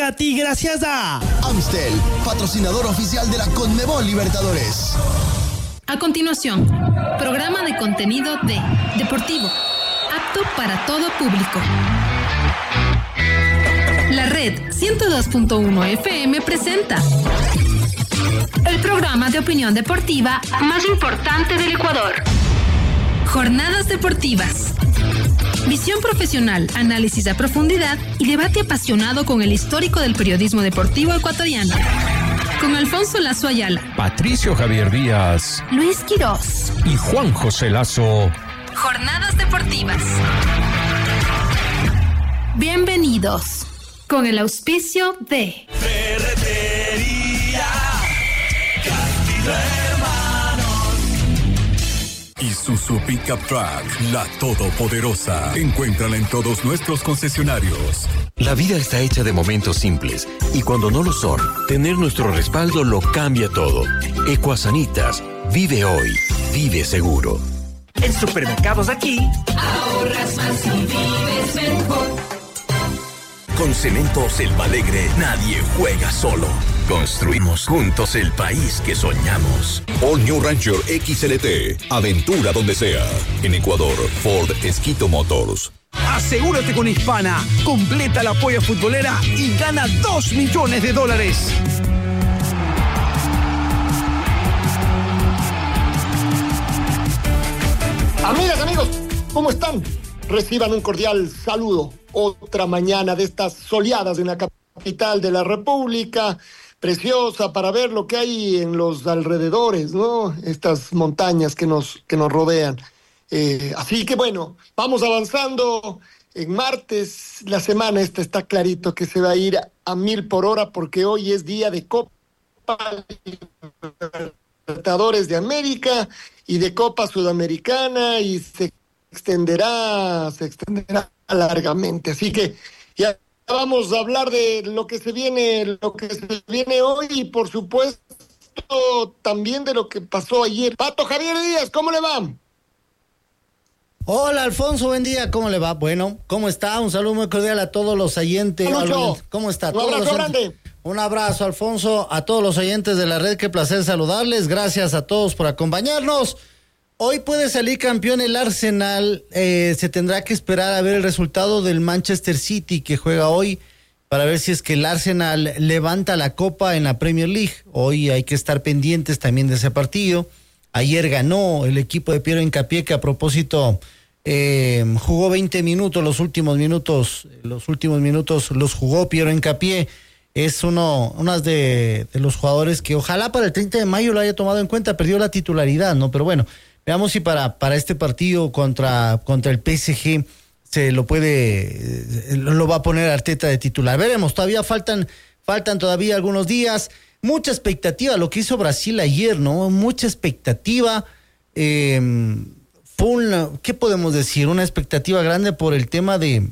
llega a ti gracias a Amstel, patrocinador oficial de la Conmebol Libertadores. A continuación, programa de contenido de Deportivo, apto para todo público. La Red 102.1 FM presenta el programa de opinión deportiva más importante del Ecuador. Jornadas deportivas. Visión profesional, análisis a profundidad y debate apasionado con el histórico del periodismo deportivo ecuatoriano. Con Alfonso Lazo Ayala, Patricio Javier Díaz, Luis Quirós y Juan José Lazo. Jornadas deportivas. Bienvenidos. Con el auspicio de Ferretería Castillo Hermanos. Isuzu Pickup Truck, la todopoderosa. Encuéntrala en todos nuestros concesionarios. La vida está hecha de momentos simples y cuando no lo son, tener nuestro respaldo lo cambia todo. Ecuasanitas, vive hoy, vive seguro. En Supermercados Aquí Ahorras más y vives mejor. Con Cementos El Alegre nadie juega solo. Construimos juntos el país que soñamos. All New Ranger XLT. Aventura donde sea. En Ecuador, Ford Esquito Motors. Asegúrate con Hispana. Completa la polla futbolera y gana $2 millones. Amigas, amigos, ¿cómo están? Reciban un cordial saludo. Otra mañana de estas soleadas en la capital de la República, preciosa para ver lo que hay en los alrededores, ¿no? Estas montañas que nos rodean. Así que bueno, vamos avanzando. En martes, la semana esta está clarito que se va a ir a 1000 por hora porque hoy es día de Copa Libertadores de América y de Copa Sudamericana y se extenderá largamente. Así que ya vamos a hablar de lo que se viene hoy y por supuesto también de lo que pasó ayer. Pato Javier Díaz, ¿cómo le va? Hola Alfonso, buen día, ¿cómo le va? Bueno, ¿cómo está? Un saludo muy cordial a todos los oyentes. ¿Cómo está? Un abrazo grande. Un abrazo, Alfonso, a todos los oyentes de la red, qué placer saludarles, gracias a todos por acompañarnos. Hoy puede salir campeón el Arsenal, se tendrá que esperar a ver el resultado del Manchester City que juega hoy para ver si es que el Arsenal levanta la copa en la Premier League. Hoy hay que estar pendientes también de ese partido. Ayer ganó el equipo de Piero Hincapié que a propósito jugó 20 minutos, los últimos minutos los jugó Piero Hincapié. Es uno de los jugadores que ojalá para el 30 de mayo lo haya tomado en cuenta, perdió la titularidad, ¿no? Pero bueno, veamos si para este partido contra el PSG se lo va a poner Arteta de titular. Veremos, todavía faltan todavía algunos días. Mucha expectativa, lo que hizo Brasil ayer, ¿no? Mucha expectativa. ¿Qué podemos decir? Una expectativa grande por el tema de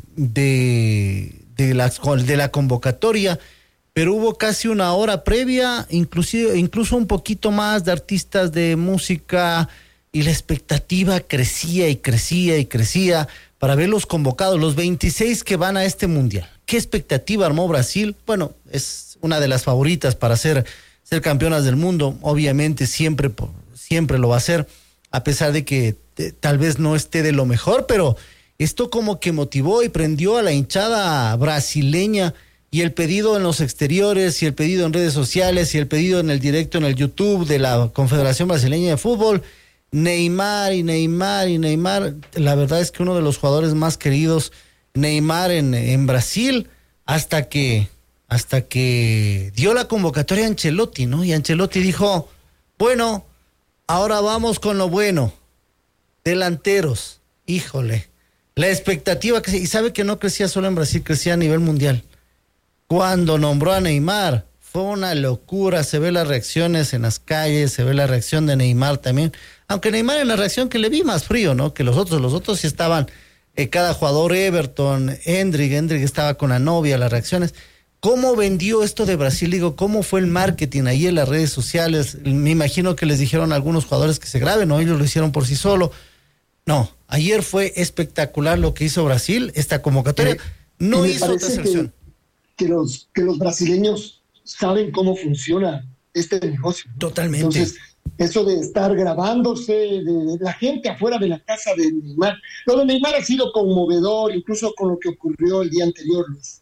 la convocatoria. Pero hubo casi una hora previa, incluso un poquito más de artistas de música y la expectativa crecía y crecía y crecía para ver los convocados, los 26 que van a este mundial. ¿Qué expectativa armó Brasil? Bueno, es una de las favoritas para ser campeonas del mundo, obviamente siempre lo va a ser, a pesar de que tal vez no esté de lo mejor, pero esto como que motivó y prendió a la hinchada brasileña. Y el pedido en los exteriores, y el pedido en redes sociales, y el pedido en el directo en el YouTube de la Confederación Brasileña de Fútbol, Neymar. La verdad es que uno de los jugadores más queridos, Neymar en Brasil, hasta que dio la convocatoria a Ancelotti, ¿no? Y Ancelotti dijo, bueno, ahora vamos con lo bueno, delanteros, híjole, la expectativa, y sabe que no crecía solo en Brasil, crecía a nivel mundial. Cuando nombró a Neymar, fue una locura, se ve las reacciones en las calles, se ve la reacción de Neymar también, aunque Neymar en la reacción que le vi más frío, ¿no? Que los otros sí estaban, cada jugador, Everton, Hendrick estaba con la novia, las reacciones. ¿Cómo vendió esto de Brasil? Digo, ¿cómo fue el marketing ahí en las redes sociales? Me imagino que les dijeron a algunos jugadores que se graben, ¿no? Ellos lo hicieron por sí solo. No, ayer fue espectacular lo que hizo Brasil, esta convocatoria. No hizo otra selección. que los brasileños saben cómo funciona este negocio, ¿no? Totalmente. Entonces, eso de estar grabándose, de la gente afuera de la casa de Neymar. Lo de Neymar ha sido conmovedor, incluso con lo que ocurrió el día anterior, Luis.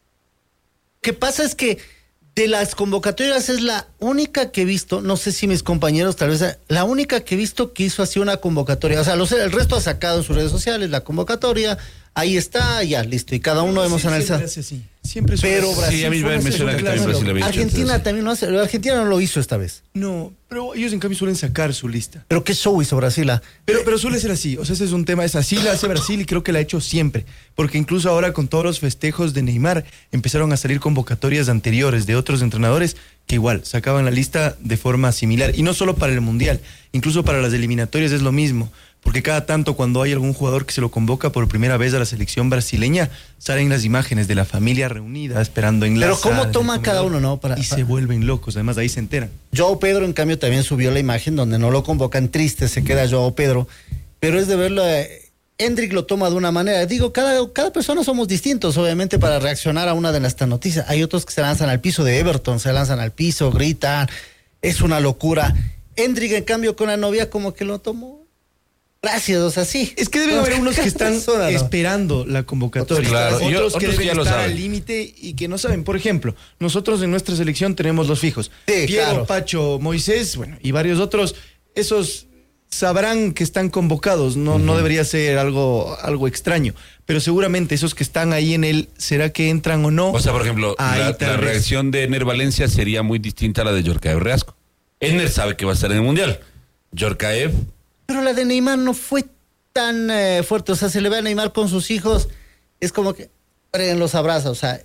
Lo que pasa es que de las convocatorias es la única que he visto, no sé si mis compañeros tal vez, la única que he visto que hizo así una convocatoria. O sea, el resto ha sacado en sus redes sociales la convocatoria, ahí está, ya, listo. Y cada uno hemos analizado. Siempre pero Brasil, sí, a mí me menciona que también Brasil había Argentina hecho, también lo hace. Argentina no lo hizo esta vez. No, pero ellos en cambio suelen sacar su lista. Pero qué show hizo Brasil. Pero suele ser así. O sea, ese es un tema, es así la hace Brasil y creo que la ha hecho siempre. Porque incluso ahora con todos los festejos de Neymar empezaron a salir convocatorias anteriores de otros entrenadores que igual sacaban la lista de forma similar. Y no solo para el Mundial, incluso para las eliminatorias es lo mismo. Porque cada tanto cuando hay algún jugador que se lo convoca por primera vez a la selección brasileña, salen las imágenes de la familia reunida esperando en la Pero cómo toma cada uno, ¿no? Se vuelven locos, además ahí se enteran. Joao Pedro, en cambio, también subió la imagen donde no lo convocan, triste se queda Joao Pedro, pero es de verlo, Hendrik lo toma de una manera, digo, cada persona somos distintos, obviamente, para reaccionar a una de estas noticias. Hay otros que se lanzan al piso de Everton, se lanzan al piso, gritan, es una locura. Hendrik, en cambio, con la novia como que lo tomó. Gracias, o sea, sí. Es que deben haber unos que están esperando la convocatoria. Claro, otros que deben ya lo estar saben. al límite y que no saben. Por ejemplo, nosotros en nuestra selección tenemos los fijos. Sí, Piero, claro. Pacho, Moisés, bueno, y varios otros. Esos sabrán que están convocados. No debería ser algo extraño. Pero seguramente esos que están ahí en él, ¿será que entran o no? O sea, por ejemplo, la reacción de Ener Valencia sería muy distinta a la de Djorkaeff Reasco. Ener sabe que va a estar en el Mundial. Djorkaeff... Pero la de Neymar no fue tan fuerte, o sea, se le ve a Neymar con sus hijos, es como que los abraza, o sea,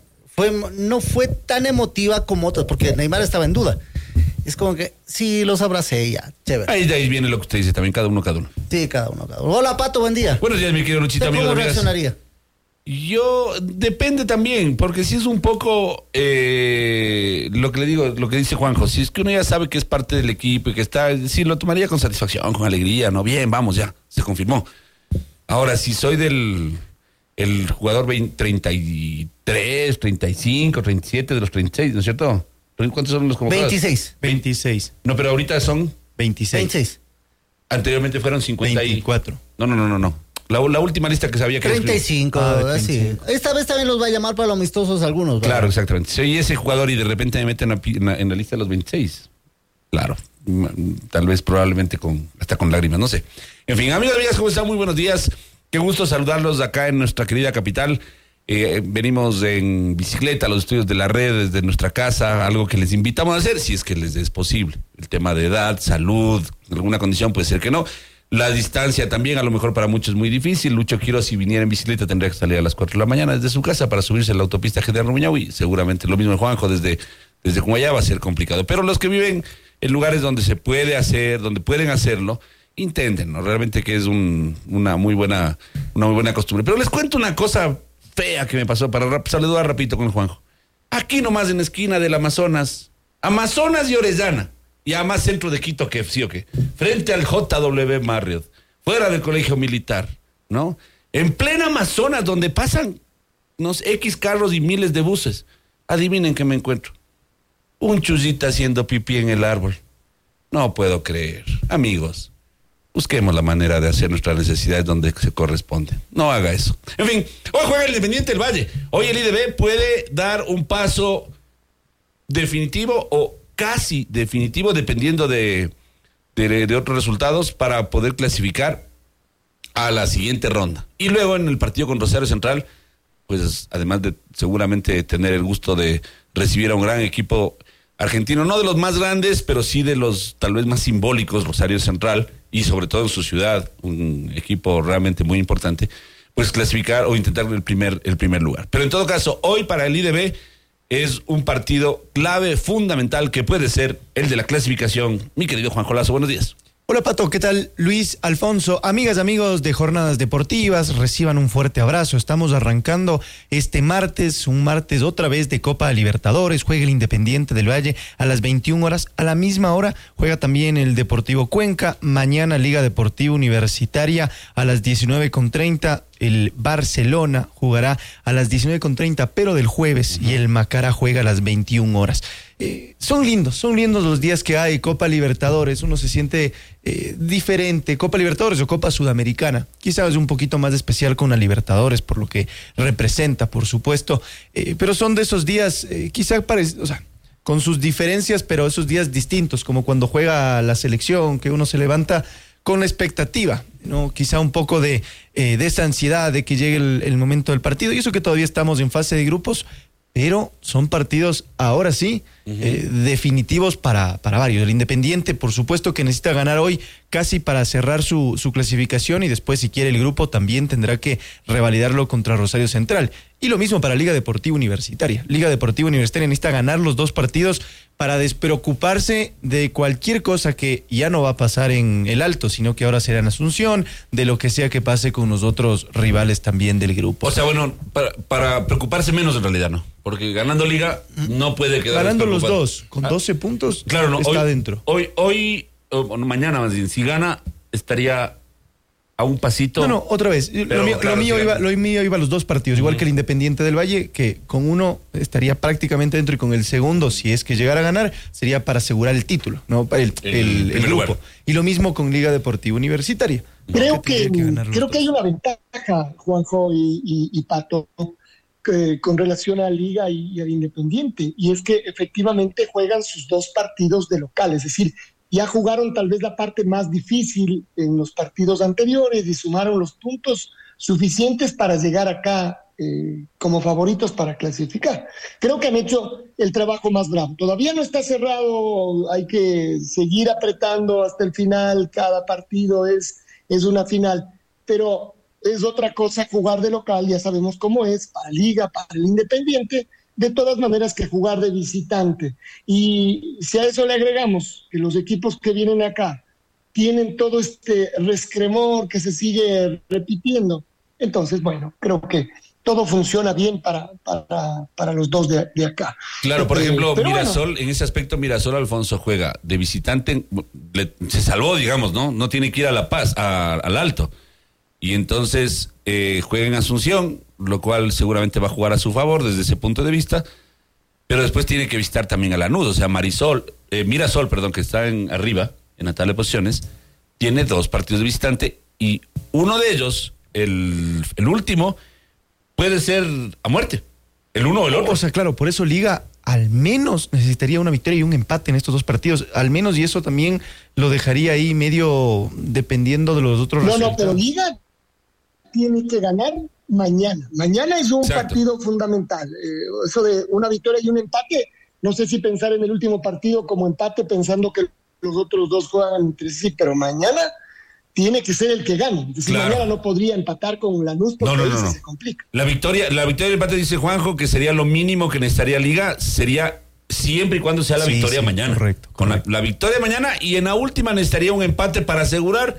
no fue tan emotiva como otros, porque Neymar estaba en duda. Es como que, sí, los abracé ya, chévere. Ahí viene lo que usted dice también, cada uno. Sí, cada uno. Hola, Pato, buen día. Buenos días, mi querido Luchita, amigo. ¿Cómo reaccionaría? Yo, depende también, porque si es un poco lo que le digo, lo que dice Juanjo, si es que uno ya sabe que es parte del equipo y que está, sí, lo tomaría con satisfacción, con alegría, ¿no? Bien, vamos, ya, se confirmó. Ahora, si soy el jugador 33, 35, 37 de los 36, ¿no es cierto? ¿Cuántos son los convocados? 26. No, pero ahorita son 26. Anteriormente fueron 54. No. La última lista que sabía que 35, así. Esta vez también los va a llamar para los amistosos algunos, ¿verdad? Claro, exactamente. Soy ese jugador y de repente me meten en la lista de los 26. Claro. Tal vez probablemente hasta con lágrimas, no sé. En fin, amigos, amigas, ¿cómo están? Muy buenos días. Qué gusto saludarlos acá en nuestra querida capital. Venimos en bicicleta a los estudios de la red desde nuestra casa, algo que les invitamos a hacer si es que les es posible. El tema de edad, salud, alguna condición puede ser que no. La distancia también, a lo mejor para muchos es muy difícil. Lucho Quiroz, si viniera en bicicleta, tendría que salir a las 4 de la mañana desde su casa para subirse a la autopista General Rumiñahui. Seguramente lo mismo de Juanjo desde Cumayá va a ser complicado. Pero los que viven en lugares donde se puede hacer, donde pueden hacerlo, intenten, ¿no? Realmente que es una muy buena costumbre. Pero les cuento una cosa fea que me pasó para saludar rapidito con Juanjo. Aquí nomás en la esquina del Amazonas y Orellana. Y además centro de Quito, que sí o qué, frente al JW Marriott, fuera del colegio militar, ¿no? En plena Amazonas, donde pasan unos X carros y miles de buses. Adivinen qué me encuentro. Un chusita haciendo pipí en el árbol. No puedo creer. Amigos, busquemos la manera de hacer nuestras necesidades donde se corresponde. No haga eso. En fin, hoy juega el Independiente del Valle. Hoy el IDB puede dar un paso definitivo o casi definitivo, dependiendo de otros resultados, para poder clasificar a la siguiente ronda. Y luego en el partido con Rosario Central, pues además de seguramente tener el gusto de recibir a un gran equipo argentino, no de los más grandes, pero sí de los tal vez más simbólicos, Rosario Central, y sobre todo en su ciudad, un equipo realmente muy importante, pues clasificar o intentar el primer lugar. Pero en todo caso, hoy para el IDB es un partido clave, fundamental, que puede ser el de la clasificación. Mi querido Juan Jolazo, buenos días. Hola Pato, ¿qué tal? Luis, Alfonso, amigas, amigos de Jornadas Deportivas, reciban un fuerte abrazo. Estamos arrancando este martes, un martes otra vez de Copa Libertadores. Juega el Independiente del Valle a las 21 horas. A la misma hora juega también el Deportivo Cuenca. Mañana Liga Deportiva Universitaria a las 19:30. el Barcelona jugará a las 19:30, pero del jueves, y el Macará juega a las 21 horas. Son lindos los días que hay. Copa Libertadores, uno se siente diferente. Copa Libertadores o Copa Sudamericana, quizás es un poquito más especial con la Libertadores por lo que representa, por supuesto, pero son de esos días, con sus diferencias, pero esos días distintos, como cuando juega la selección, que uno se levanta con la expectativa, ¿no? Quizá un poco de esa ansiedad de que llegue el momento del partido, y eso que todavía estamos en fase de grupos, pero son partidos, ahora sí, definitivos para varios. El Independiente, por supuesto, que necesita ganar hoy casi para cerrar su clasificación, y después, si quiere el grupo, también tendrá que revalidarlo contra Rosario Central. Y lo mismo para Liga Deportiva Universitaria. Liga Deportiva Universitaria necesita ganar los 2 partidos para despreocuparse de cualquier cosa que ya no va a pasar en el Alto, sino que ahora será en Asunción, de lo que sea que pase con los otros rivales también del grupo. O sea, bueno, para preocuparse menos en realidad, ¿no? Porque ganando Liga no puede quedar ganando los 2, con 12 puntos, claro, no, está hoy, dentro. Hoy, mañana más bien, si gana, estaría a un pasito. No, otra vez. Lo mío iba a los 2 partidos, igual que el Independiente del Valle, que con uno estaría prácticamente dentro, y con el segundo, si es que llegara a ganar, sería para asegurar el título, ¿no? El grupo. Lugar. Y lo mismo con Liga Deportiva Universitaria. Creo que hay una ventaja, Juanjo y Pato, con relación a Liga y al Independiente, y es que efectivamente juegan sus 2 partidos de local, es decir, ya jugaron tal vez la parte más difícil en los partidos anteriores y sumaron los puntos suficientes para llegar acá como favoritos para clasificar. Creo que han hecho el trabajo más bravo. Todavía no está cerrado, hay que seguir apretando hasta el final. Cada partido es una final, pero es otra cosa jugar de local, ya sabemos cómo es, para Liga, para el Independiente, de todas maneras que jugar de visitante. Y si a eso le agregamos que los equipos que vienen acá tienen todo este rescremor que se sigue repitiendo, entonces, bueno, creo que todo funciona bien para los 2 de acá. Claro, por ejemplo, Mirasol, bueno, en ese aspecto Mirasol, Alfonso, juega de visitante, se salvó, digamos, ¿no? No tiene que ir a La Paz, al Alto. Y entonces juega en Asunción, lo cual seguramente va a jugar a su favor desde ese punto de vista, pero después tiene que visitar también a Lanús. O sea, Mirasol, que está arriba, en la tabla de posiciones, tiene 2 partidos de visitante, y uno de ellos, el último, puede ser a muerte, el uno o el otro. O sea, claro, por eso Liga al menos necesitaría una victoria y un empate en estos 2 partidos, al menos, y eso también lo dejaría ahí medio dependiendo de los otros resultados. No, pero Liga tiene que ganar mañana. Mañana es un partido fundamental. Eso de una victoria y un empate, no sé si pensar en el último partido como empate, pensando que los otros 2 juegan entre sí, pero mañana tiene que ser el que gane. Si mañana no podría empatar con Lanús, porque no. Se complica. La victoria y el empate, dice Juanjo, que sería lo mínimo que necesitaría Liga, sería siempre y cuando sea la victoria mañana. Correcto. Con la victoria mañana, y en la última necesitaría un empate para asegurar,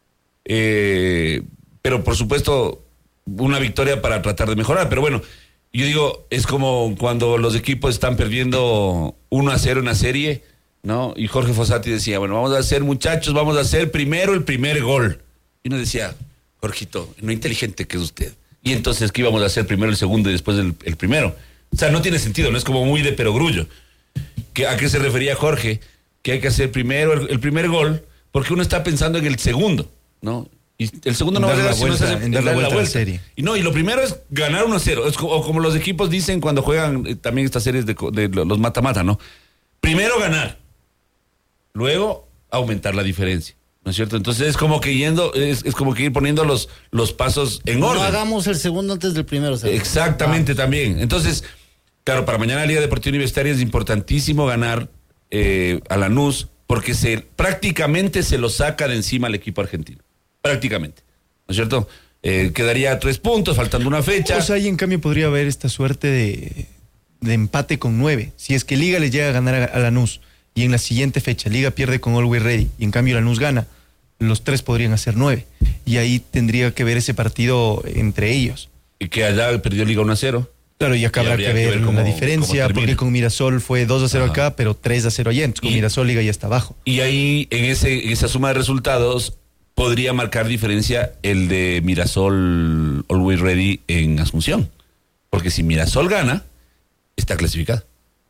pero por supuesto una victoria para tratar de mejorar. Pero bueno, yo digo, es como cuando los equipos están perdiendo 1-0 en una serie, ¿no? Y Jorge Fossati decía, bueno, vamos a hacer primero el primer gol. Y uno decía, Jorgito, no inteligente que es usted. Y entonces, ¿qué íbamos a hacer primero el segundo y después el primero? O sea, no tiene sentido, no es como muy de perogrullo. ¿A qué se refería Jorge? Que hay que hacer primero el primer gol, porque uno está pensando en el segundo, ¿no? Y el segundo no va a llegar si no se hace dar la vuelta a la serie. Y lo primero es ganar 1-0. Es como los equipos dicen cuando juegan también estas series de los mata-mata, ¿no? Primero ganar, luego aumentar la diferencia, ¿no es cierto? Entonces es como que es como que ir poniendo los pasos en orden. No hagamos el segundo antes del primero. ¿Sabes? Exactamente, también. Entonces, claro, para mañana Liga Deportiva Universitaria es importantísimo ganar a Lanús, porque prácticamente se lo saca de encima al equipo argentino. Prácticamente, ¿no es cierto? Quedaría a 3 puntos, faltando una fecha. O sea, y en cambio podría haber esta suerte de empate con 9. Si es que Liga le llega a ganar a Lanús, y en la siguiente fecha Liga pierde con Always Ready, y en cambio Lanús gana, los 3 podrían hacer 9. Y ahí tendría que ver ese partido entre ellos. Y que allá perdió Liga 1-0. Claro, y acá habrá que ver la diferencia, porque con Mirasol fue 2-0 acá, pero 3-0 allá. Entonces con Mirasol Liga ya está abajo. Y ahí, en esa suma de resultados, podría marcar diferencia el de Mirasol Always Ready en Asunción. Porque si Mirasol gana, está clasificado.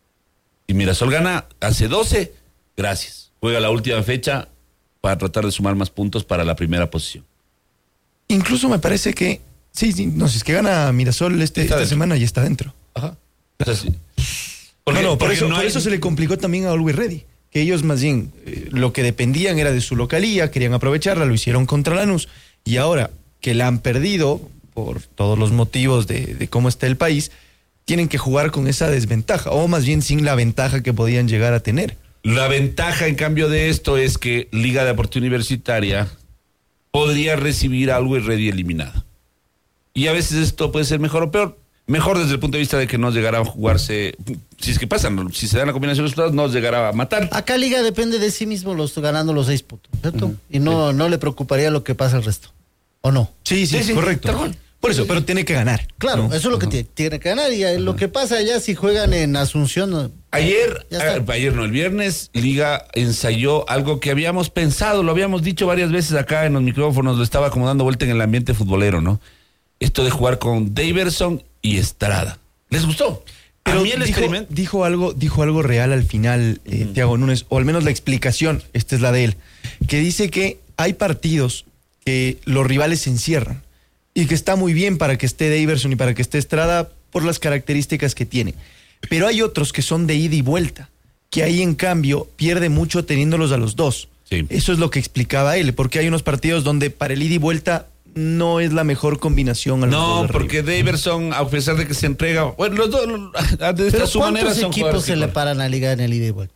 Si Mirasol gana, hace 12, gracias. Juega la última fecha para tratar de sumar más puntos para la primera posición. Incluso me parece que, sí, no, si es que gana Mirasol esta semana ya está dentro. Ajá. O sea, sí. Por eso se le complicó también a Always Ready. Que ellos más bien lo que dependían era de su localía, querían aprovecharla, lo hicieron contra Lanús, y ahora que la han perdido por todos los motivos de cómo está el país, tienen que jugar con esa desventaja, o más bien sin la ventaja que podían llegar a tener. La ventaja, en cambio, de esto es que Liga Deportiva Universitaria podría recibir a Always Ready eliminada. Y a veces esto puede ser mejor o peor. Mejor desde el punto de vista de que no llegará a jugarse, si es que pasan, si se dan la combinación de resultados, no llegará a matar. Acá Liga depende de sí mismo, ganando los 6 puntos, ¿cierto? Y no le preocuparía lo que pasa el resto, ¿o no? Sí, correcto. Por eso, pero tiene que ganar. Claro, eso es lo que tiene que ganar. Y lo que pasa ya si juegan en Asunción. Ayer no, el viernes, Liga ensayó algo que habíamos pensado, lo habíamos dicho varias veces acá en los micrófonos, lo estaba como dando vuelta en el ambiente futbolero, ¿no? Esto de jugar con Daverson y Estrada. ¿Les gustó? Pero a mí el experimento dijo algo real al final, Thiago Núñez, o al menos la explicación, esta es la de él, que dice que hay partidos que los rivales se encierran y que está muy bien para que esté Daverson y para que esté Estrada por las características que tiene. Pero hay otros que son de ida y vuelta, que ahí en cambio pierde mucho teniéndolos a los dos. Sí. Eso es lo que explicaba él, porque hay unos partidos donde para el ida y vuelta no es la mejor combinación. No, porque Daverson, a pesar de que se entrega, bueno, los dos de esta su manera son ¿cuántos equipos se le paran a Liga en el ida y vuelta?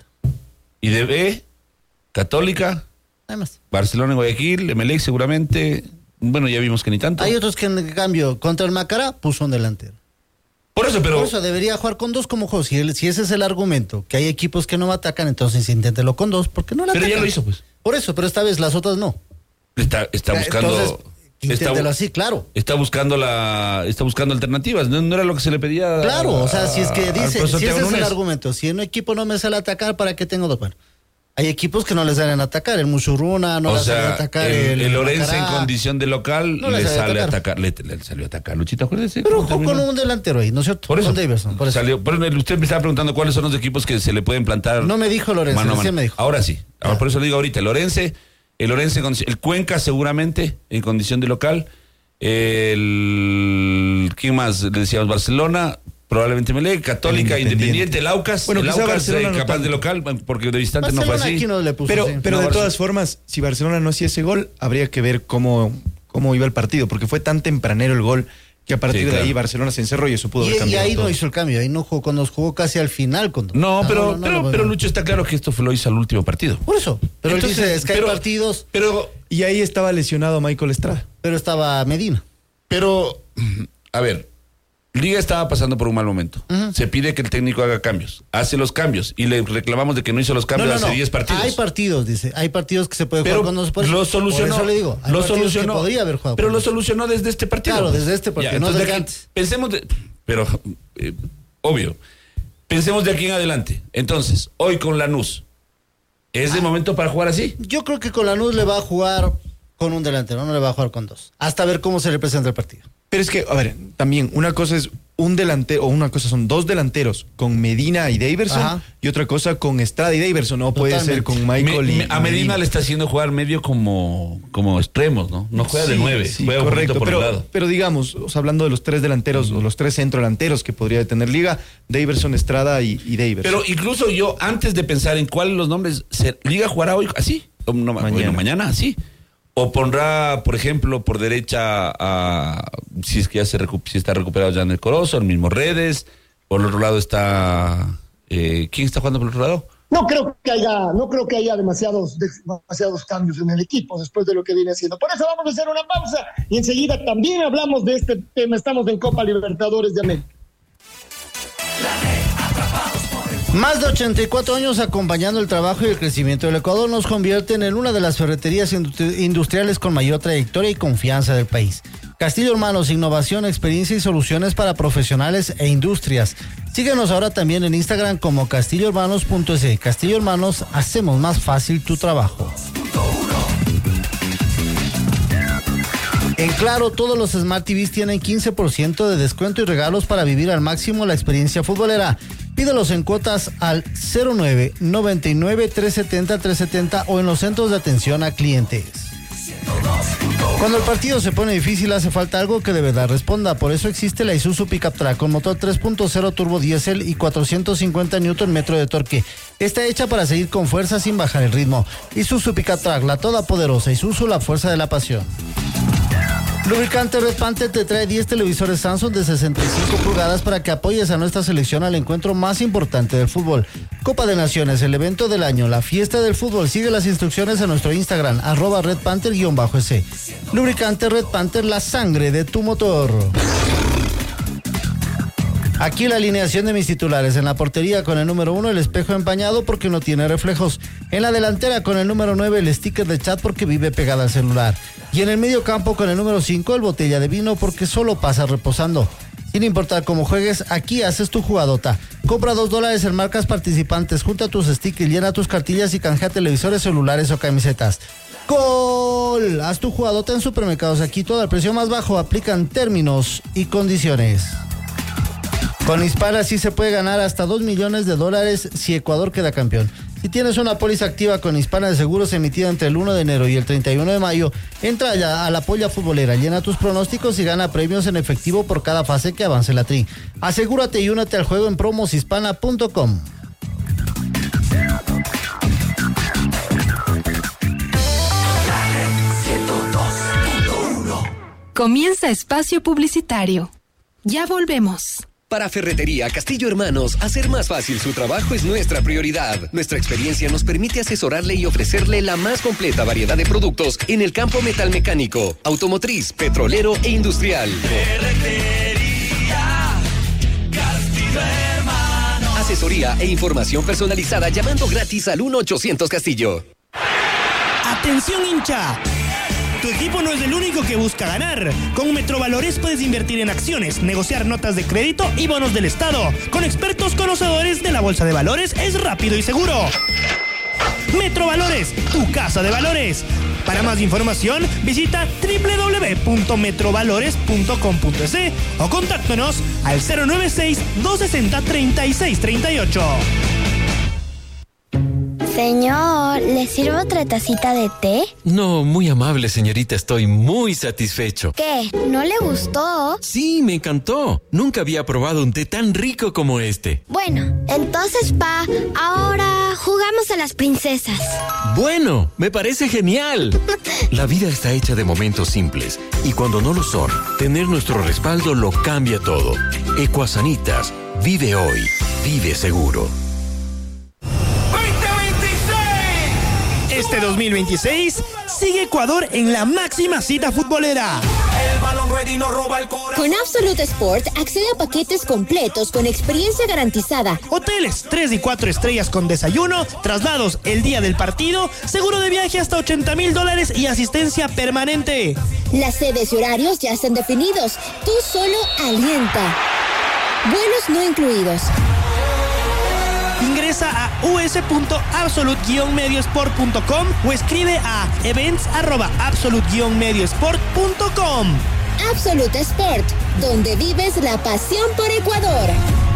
IDB, Católica, además Barcelona, Guayaquil, Emelec seguramente. Bueno, ya vimos que ni tanto. Hay otros que en cambio contra el Macará puso un delantero. Por eso debería jugar con 2 como juego. Si ese es el argumento, que hay equipos que no atacan, entonces inténtelo con 2, porque no la atacan. Pero ya lo hizo, pues. Por eso, pero esta vez las otras no. Está buscando. Entonces, inténtelo así, claro. Está buscando alternativas. No era lo que se le pedía. Claro, o sea, si es que dice, si ese es el argumento, si en un equipo no me sale atacar, ¿para qué tengo 2? Bueno, hay equipos que no les salen a atacar, el Mushurruna no les sale a atacar, el Orense en condición de local no le sale a atacar. Le salió a atacar, Luchito, acuérdese. Pero jugó con un delantero ahí, ¿no es cierto? Por eso. Con Daverson. Por eso. Usted me estaba preguntando cuáles son los equipos que se le pueden plantar. No me dijo Lorenzo, sí me dijo. Ahora sí, por eso le digo ahorita, el Orense, el Cuenca seguramente en condición de local, ¿quién más? Le decíamos Barcelona, probablemente Melec, Católica, Independiente, el Aucas. Bueno, el Aucas capaz no de local, porque de distante Barcelona no fue así. No le puso, pero sí. Pero de todas formas, si Barcelona no hacía ese gol, habría que ver cómo iba el partido, porque fue tan tempranero el gol que a partir de ahí Barcelona se encerró y eso pudo haber cambiado. Y ahí todo. No hizo el cambio, ahí no jugó, cuando jugó casi al final. Pero Lucho, está claro que esto lo hizo al último partido. Por eso, pero entonces, él dice, es que hay partidos. Y ahí estaba lesionado Michael Estrada. Pero estaba Medina. Pero, a ver, Liga estaba pasando por un mal momento. Se pide que el técnico haga cambios. Hace los cambios. Y le reclamamos de que no hizo los cambios hace 10 partidos. Hay partidos, dice. Hay partidos que se puede jugar cuando se puede. Lo solucionó. Por eso le digo. Hay lo partidos solucionó. Que podría haber jugado. Pero lo solucionó desde este partido. Claro, desde este partido. Ya, no desde desde aquí, antes. Pensemos obvio. Pensemos de aquí en adelante. Entonces, hoy con Lanús, ¿es de momento para jugar así? Yo creo que con Lanús le va a jugar con un delantero, no le va a jugar con 2. Hasta ver cómo se le presenta el partido. Pero es que, a ver, también una cosa es un delantero, o una cosa son 2 delanteros con Medina y Daverson, y otra cosa con Estrada y Daverson, no puede ser con Michael a Medina le está haciendo jugar medio como extremos, ¿no? No juega de 9, sí, juega correcto, por el lado. Pero digamos, o sea, hablando de los 3 delanteros, o los 3 centrodelanteros que podría tener Liga, Daverson, Estrada y Daverson. Pero incluso yo, antes de pensar en cuáles los nombres, Liga jugará hoy así, mañana así. O pondrá, por ejemplo, por derecha si es que ya si está recuperado ya en el Corozo, el mismo Redes. Por el otro lado está ¿quién está jugando por el otro lado? No creo que haya demasiados cambios en el equipo después de lo que viene haciendo. Por eso vamos a hacer una pausa y enseguida también hablamos de este tema. Estamos en Copa Libertadores de América. Más de 84 años acompañando el trabajo y el crecimiento del Ecuador nos convierten en una de las ferreterías industriales con mayor trayectoria y confianza del país. Castillo Hermanos, innovación, experiencia y soluciones para profesionales e industrias. Síguenos ahora también en Instagram como castillohermanos.es. Castillo Hermanos, hacemos más fácil tu trabajo. En Claro, todos los Smart TVs tienen 15% de descuento y regalos para vivir al máximo la experiencia futbolera. Pídelos en cuotas al 09 99 370 370 o en los centros de atención a clientes. Cuando el partido se pone difícil, hace falta algo que de verdad responda. Por eso existe la Isuzu Pickup Track con motor 3.0 turbo diésel y 450 Nm de torque. Está hecha para seguir con fuerza sin bajar el ritmo. Isuzu Pickup Track, la todopoderosa Isuzu, la fuerza de la pasión. Lubricante Red Panther te trae 10 televisores Samsung de 65 pulgadas para que apoyes a nuestra selección al encuentro más importante del fútbol. Copa de Naciones, el evento del año, la fiesta del fútbol. Sigue las instrucciones en nuestro Instagram, @redpanther_. Lubricante Red Panther, la sangre de tu motor. Aquí la alineación de mis titulares. En la portería con el número 1 el espejo empañado porque no tiene reflejos. En la delantera con el número 9 el sticker de chat porque vive pegada al celular. Y en el medio campo con el número 5 el botella de vino porque solo pasa reposando. Sin importar cómo juegues, aquí haces tu jugadota. Compra $2 en marcas participantes, junta tus stickers, llena tus cartillas y canjea televisores, celulares o camisetas. ¡Gol! Haz tu jugadota en Supermercados. Aquí todo al precio más bajo. Aplican términos y condiciones. Con Hispana sí se puede ganar hasta $2 millones si Ecuador queda campeón. Si tienes una póliza activa con Hispana de Seguros emitida entre el 1 de enero y el 31 de mayo, entra ya a la polla futbolera, llena tus pronósticos y gana premios en efectivo por cada fase que avance la tri. Asegúrate y únete al juego en promoshispana.com. Comienza espacio publicitario. Ya volvemos. Para Ferretería Castillo Hermanos, hacer más fácil su trabajo es nuestra prioridad. Nuestra experiencia nos permite asesorarle y ofrecerle la más completa variedad de productos en el campo metalmecánico, automotriz, petrolero e industrial. Ferretería Castillo Hermanos. Asesoría e información personalizada llamando gratis al 1-800 Castillo. ¡Atención, hincha! Tu equipo no es el único que busca ganar. Con Metrovalores puedes invertir en acciones, negociar notas de crédito y bonos del Estado. Con expertos conocedores de la Bolsa de Valores es rápido y seguro. Metrovalores, tu casa de valores. Para más información, visita www.metrovalores.com.es o contáctanos al 096-260-3638. Señor, ¿le sirvo otra tacita de té? No, muy amable, señorita. Estoy muy satisfecho. ¿Qué? ¿No le gustó? Sí, me encantó. Nunca había probado un té tan rico como este. Bueno, entonces, ahora jugamos a las princesas. Bueno, me parece genial. La vida está hecha de momentos simples y cuando no lo son, tener nuestro respaldo lo cambia todo. Ecuasanitas, vive hoy, vive seguro. Este 2026 sigue Ecuador en la máxima cita futbolera. El balón ready no roba el corazón. Con Absolute Sport accede a paquetes completos con experiencia garantizada. Hoteles 3 y 4 estrellas con desayuno, traslados el día del partido, seguro de viaje hasta $80,000 y asistencia permanente. Las sedes y horarios ya están definidos. Tú solo alienta. Vuelos no incluidos. Ingresa a us.absolute-mediosport.com o escribe a events@absolute-mediosport.com. Absolute Sport, donde vives la pasión por Ecuador.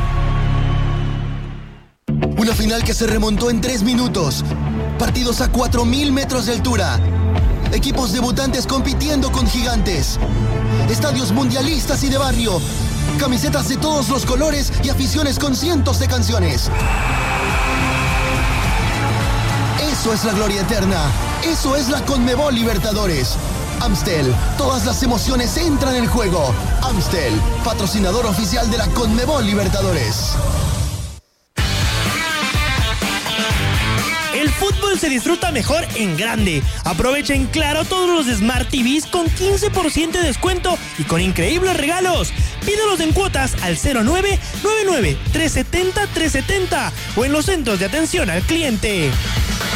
Una final que se remontó en 3 minutos. Partidos a 4,000 metros de altura. Equipos debutantes compitiendo con gigantes. Estadios mundialistas y de barrio. Camisetas de todos los colores y aficiones con cientos de canciones. Eso es la gloria eterna. Eso es la Conmebol Libertadores. Amstel, todas las emociones entran en juego. Amstel, patrocinador oficial de la Conmebol Libertadores. El fútbol se disfruta mejor en grande. Aprovecha en Claro todos los Smart TVs con 15% de descuento y con increíbles regalos. Pídelos en cuotas al 0999-370-370 o en los centros de atención al cliente.